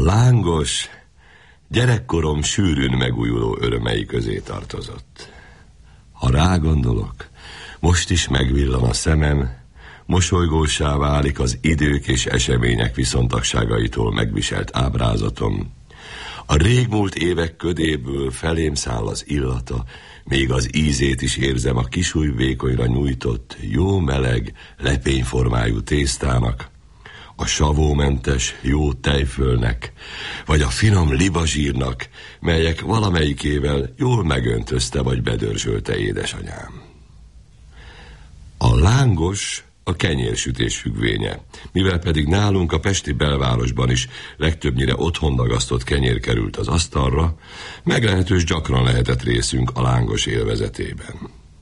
lángos gyerekkorom sűrűn megújuló örömei közé tartozott. Ha rágondolok, most is megvillan a szemem, mosolygósá válik az idők és események viszontagságaitól megviselt ábrázatom. A régmúlt évek ködéből felém száll az illata, még az ízét is érzem a kisúj vékonyra nyújtott, jó meleg, lepényformájú tésztának, a savómentes, jó tejfölnek, vagy a finom libazsírnak, melyek valamelyikével jól megöntözte vagy bedörzsölte édesanyám. A lángos a kenyérsütés függvénye, mivel pedig nálunk a pesti belvárosban is legtöbbnyire otthon dagasztott kenyér került az asztalra, meglehetős gyakran lehetett részünk a lángos élvezetében.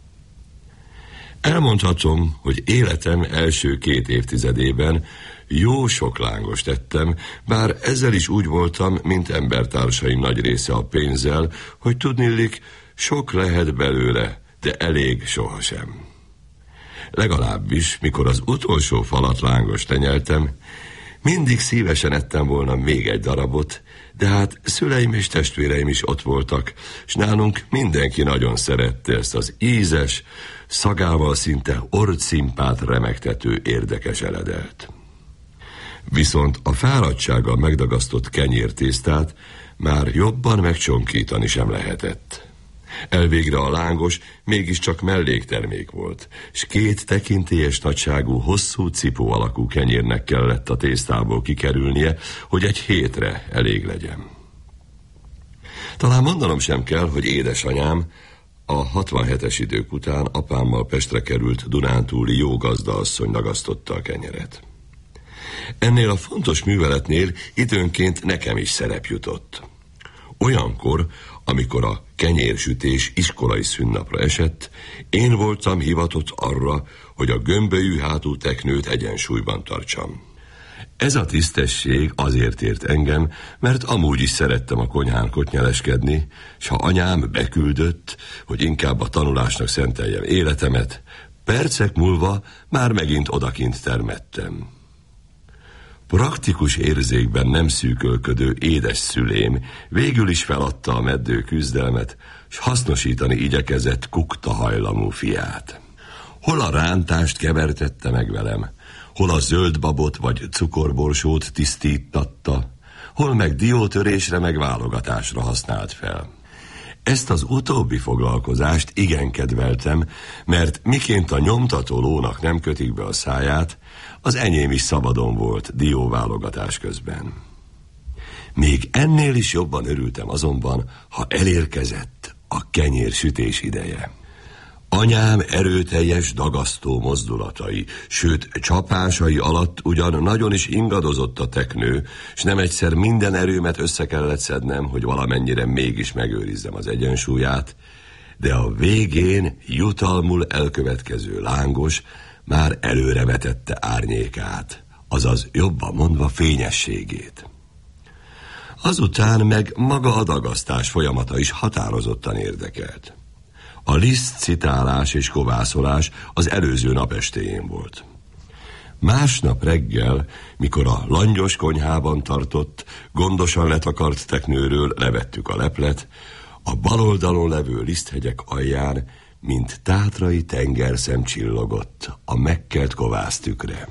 Elmondhatom, hogy életem első 2 évtizedében jó sok lángost ettem, bár ezzel is úgy voltam, mint embertársaim nagy része a pénzzel, hogy tudniillik, sok lehet belőle, de elég sohasem. Legalábbis, mikor az utolsó falat lángost tenyeltem, mindig szívesen ettem volna még egy darabot, de hát szüleim és testvéreim is ott voltak, s nálunk mindenki nagyon szerette ezt az ízes, szagával szinte orrcimpát remegtető érdekes eledelt. Viszont a fáradtsággal megdagasztott kenyértésztát már jobban megcsonkítani sem lehetett. Elvégre a lángos mégiscsak melléktermék volt, s 2 tekintélyes nagyságú, hosszú cipó alakú kenyérnek kellett a tésztából kikerülnie, hogy egy hétre elég legyen. Talán mondanom sem kell, hogy édesanyám a 67-es idők után apámmal Pestre került dunántúli jó gazdaasszony dagasztotta a kenyeret. Ennél a fontos műveletnél időnként nekem is szerep jutott. Olyankor, amikor a kenyérsütés iskolai szünnapra esett, én voltam hivatott arra, hogy a gömbölyű hátú teknőt egyensúlyban tartsam. Ez a tisztesség azért ért engem, mert amúgy is szerettem a konyhán kotnyeleskedni, s ha anyám beküldött, hogy inkább a tanulásnak szenteljem életemet, percek múlva már megint odakint termettem. Praktikus érzékben nem szűkölködő édes szülém végül is feladta a meddő küzdelmet, s hasznosítani igyekezett kukta hajlamú fiát. Hol a rántást kevertette meg velem, hol a zöld babot vagy cukorborsót tisztítatta, hol meg diótörésre meg válogatásra használt fel. Ezt az utóbbi foglalkozást igen kedveltem, mert miként a nyomtató lónak nem kötik be a száját, az enyém is szabadon volt dióválogatás közben. Még ennél is jobban örültem azonban, ha elérkezett a kenyérsütés ideje. Anyám erőteljes, dagasztó mozdulatai, sőt csapásai alatt ugyan nagyon is ingadozott a teknő, s nem egyszer minden erőmet össze kellett szednem, hogy valamennyire mégis megőrizzem az egyensúlyát, de a végén jutalmul elkövetkező lángos már előrevetette árnyékát, azaz jobban mondva fényességét. Azután meg maga a dagasztás folyamata is határozottan érdekelt. A liszt citálás és kovászolás az előző nap estéjén volt. Másnap reggel, mikor a langyos konyhában tartott, gondosan letakart teknőről levettük a leplet, a bal oldalon levő liszthegyek alján, mint tátrai tengerszem csillogott a megkelt kovásztükre.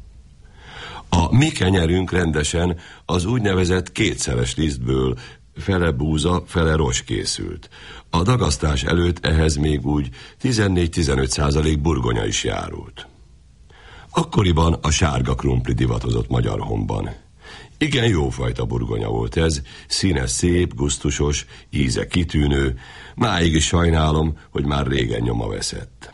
A mi kenyerünk rendesen az úgynevezett kétszeres lisztből, fele búza, fele ros készült. A dagasztás előtt ehhez még úgy 14-15% burgonya is járult. Akkoriban a sárga krumpli divatozott Magyarhomban. Igen jófajta burgonya volt ez, színe szép, gusztusos, íze kitűnő, máig is sajnálom, hogy már régen nyoma veszett.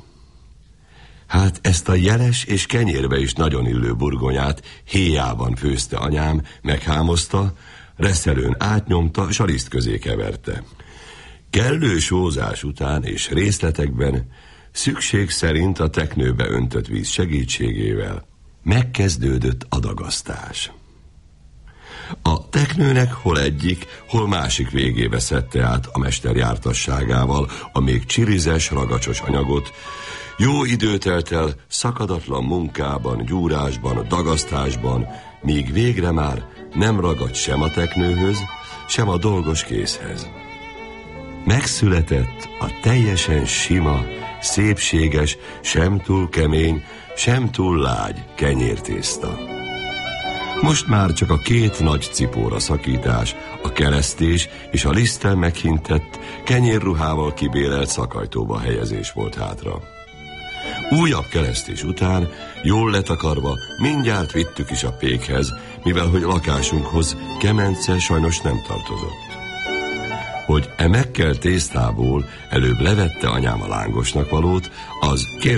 Hát ezt a jeles és kenyérbe is nagyon illő burgonyát héjában főzte anyám, meghámozta, reszelőn átnyomta, s a liszt közé keverte. Kellő sózás után és részletekben, szükség szerint a teknőbe öntött víz segítségével megkezdődött a dagasztás. A teknőnek hol egyik, hol másik végébe szedte át a mester jártasságával a még csirizes, ragacsos anyagot, jó idő telt el szakadatlan munkában, gyúrásban, dagasztásban, míg végre már nem ragadt sem a teknőhöz, sem a dolgos kézhez. Megszületett a teljesen sima, szépséges, sem túl kemény, sem túl lágy kenyértészta. Most már csak a két nagy cipóra szakítás, a keresztés és a liszttel meghintett, kenyérruhával kibélelt szakajtóba helyezés volt hátra. Újabb keresztés után, jól letakarva, mindjárt vittük is a pékhez, mivel hogy lakásunkhoz kemence sajnos nem tartozott. Hogy e megkelt tésztából előbb levette anyám a lángosnak valót, az